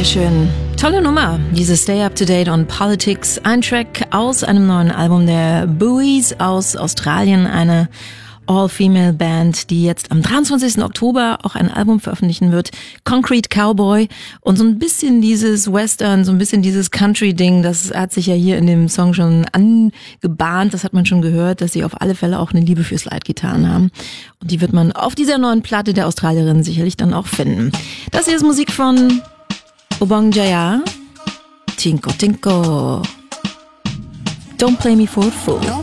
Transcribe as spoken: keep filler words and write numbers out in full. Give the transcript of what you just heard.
Sehr schön. Tolle Nummer, diese Stay Up to Date on Politics. Ein Track aus einem neuen Album der Buoys aus Australien, eine All-Female-Band, die jetzt am dreiundzwanzigsten Oktober auch ein Album veröffentlichen wird. Concrete Cowboy. Und so ein bisschen dieses Western, so ein bisschen dieses Country-Ding, das hat sich ja hier in dem Song schon angebahnt. Das hat man schon gehört, dass sie auf alle Fälle auch eine Liebe für Slide-Gitarren haben. Und die wird man auf dieser neuen Platte der Australierin sicherlich dann auch finden. Das hier ist Musik von Obong Jaya. Tinko Tinko. Don't play me for a fool.